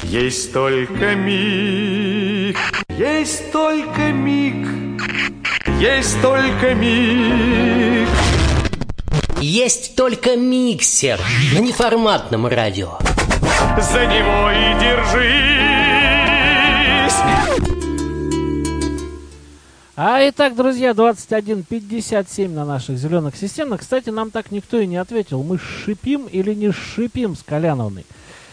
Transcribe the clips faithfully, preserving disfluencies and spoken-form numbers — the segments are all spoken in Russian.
Есть только миг, есть только миг, есть только миг. Есть только миксер на неформатном радио. За него и держись. А итак, друзья, двадцать один пятьдесят семь на наших зеленых системах. Кстати, нам так никто и не ответил, мы шипим или не шипим с Коляновной.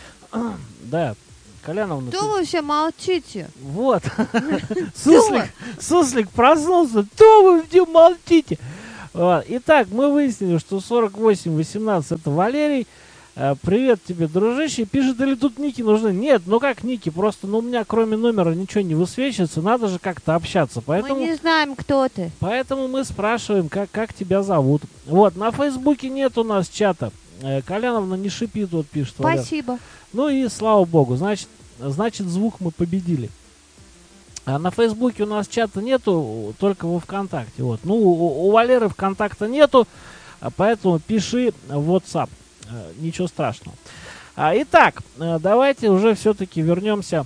Да, Коляновна. Что вы все молчите? Вот. Суслик, Суслик проснулся. Что вы все молчите? Вот. Итак, мы выяснили, что сорок восемь восемнадцать это Валерий. Э, привет тебе, дружище. Пишет, или тут ники нужны? Нет, ну как ники? Просто ну, у меня кроме номера ничего не высвечивается. Надо же как-то общаться. Поэтому, мы не знаем, кто ты. Поэтому мы спрашиваем, как, как тебя зовут. Вот, на Фейсбуке нет у нас чата. Э, Коляновна не шипи, тут пишет. Спасибо. Валер. Ну и слава богу. Значит, значит, звук мы победили. А на Фейсбуке у нас чата нету, только во ВКонтакте. Вот. Ну, у, у Валеры ВКонтакта нету, поэтому пиши в WhatsApp. Ничего страшного. А, итак, давайте уже все-таки вернемся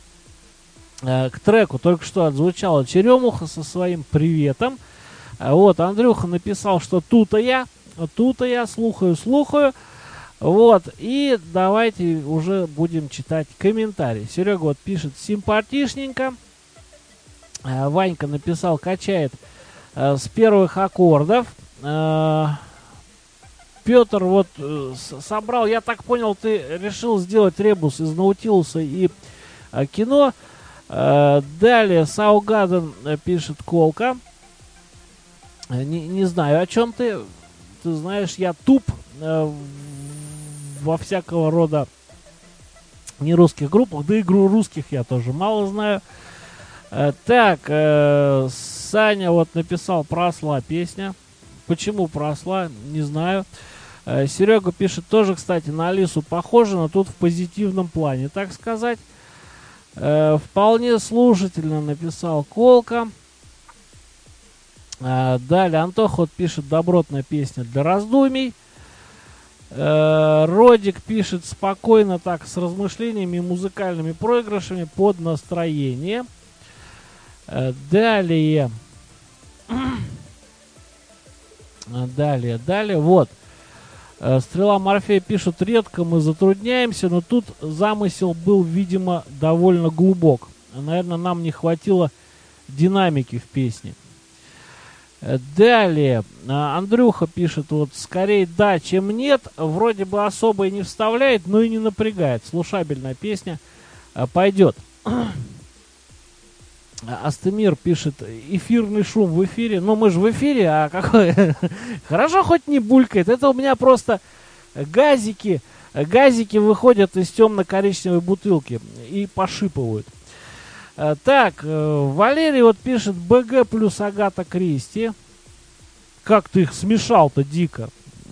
к треку. Только что отзвучала Черемуха со своим приветом. Вот, Андрюха написал, что тут-то я, тут-то я, слухаю, слухаю. Вот, и давайте уже будем читать комментарии. Серега вот пишет, симпатичненько. Ванька написал, качает э, с первых аккордов. Э, Петр вот э, собрал, я так понял, ты решил сделать ребус из Наутилуса и э, кино. Э, далее Саугаден э, пишет, Колка. Э, не, не знаю, о чем ты. Ты знаешь, я туп э, во всякого рода нерусских группах. Да и игру русских я тоже мало знаю. Так, э, Саня вот написал про осла песня. Почему про осла, не знаю. э, Серега пишет, тоже, кстати, на Алису похоже, но тут в позитивном плане, так сказать. э, Вполне слушательно написал Колка. э, Далее Антох вот пишет, добротная песня для раздумий. э, Родик пишет, спокойно так, с размышлениями и музыкальными проигрышами под настроение. Далее, далее, далее, вот, Стрела Морфея пишут, редко мы затрудняемся, но тут замысел был, видимо, довольно глубок. Наверное, нам не хватило динамики в песне. Далее, Андрюха пишет, вот, скорее да, чем нет, вроде бы особо и не вставляет, но и не напрягает. Слушабельная песня, пойдет. Астемир пишет, эфирный шум в эфире. Ну, мы же в эфире, а какой? Хорошо, хоть не булькает. Это у меня просто газики, газики выходят из темно-коричневой бутылки и пошипывают. Так, Валерий вот пишет, БГ плюс Агата Кристи. Как ты их смешал-то дико.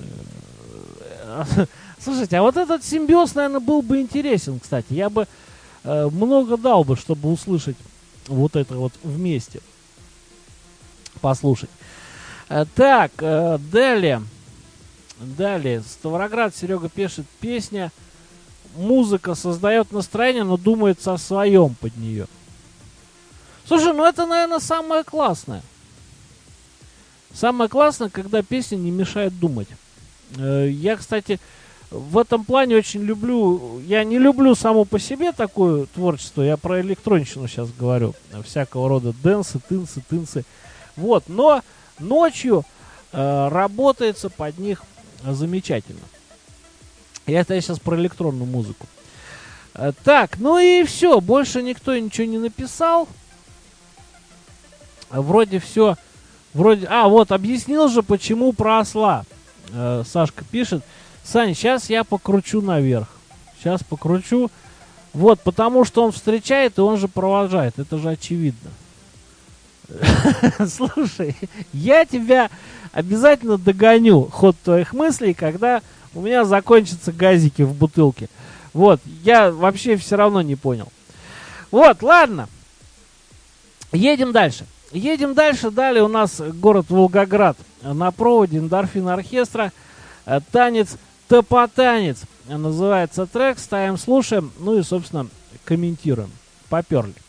Слушайте, а вот этот симбиоз, наверное, был бы интересен, кстати. Я бы много дал бы, чтобы услышать вот это вот вместе. Послушать. Так, далее. Далее. Ставроград Серега пишет, песня, музыка создает настроение, но думается о своем под нее. Слушай, ну это, наверное, самое классное. Самое классное, когда песня не мешает думать. Я, кстати, в этом плане очень люблю, я не люблю само по себе такое творчество, я про электронщину сейчас говорю, всякого рода дэнсы, тынсы, тынсы, вот, но ночью э, работается под них замечательно. Я это я сейчас про электронную музыку. Э, так, ну и все, больше никто ничего не написал, вроде все, вроде, а, вот, объяснил же, почему про осла, э, Сашка пишет. Сань, сейчас я покручу наверх. Сейчас покручу. Вот, потому что он встречает, и он же провожает. Это же очевидно. Слушай, я тебя обязательно догоню, ход твоих мыслей, когда у меня закончатся газики в бутылке. Вот, я вообще все равно не понял. Вот, ладно. Едем дальше. Едем дальше. Далее у нас город Волгоград. На проводе Эндорфин оркестра. Танец Топотанец называется трек. Ставим, слушаем. Ну и, собственно, комментируем. Поперли.